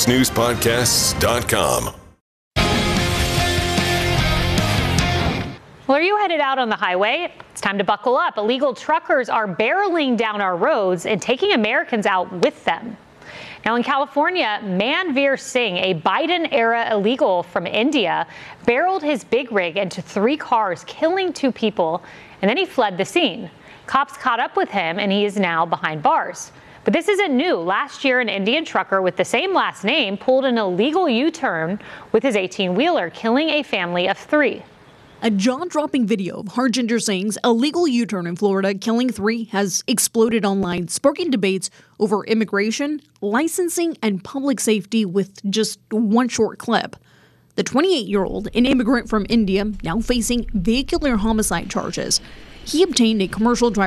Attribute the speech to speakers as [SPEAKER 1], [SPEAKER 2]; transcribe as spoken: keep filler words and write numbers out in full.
[SPEAKER 1] fox news podcasts dot com.
[SPEAKER 2] Well, are you headed out on the highway? It's time to buckle up. Illegal truckers are barreling down our roads and taking Americans out with them. Now in California, Manveer Singh, a Biden-era illegal from India, barreled his big rig into three cars, killing two people, and then he fled the scene. Cops caught up with him, and he is now behind bars. But this isn't new. Last year, an Indian trucker with the same last name pulled an illegal U-turn with his eighteen-wheeler, killing a family of three.
[SPEAKER 3] A jaw-dropping video of Harjinder Singh's illegal U-turn in Florida, killing three, has exploded online, sparking debates over immigration, licensing, and public safety with just one short clip. The twenty-eight-year-old, an immigrant from India, now facing vehicular homicide charges. He obtained a commercial driver's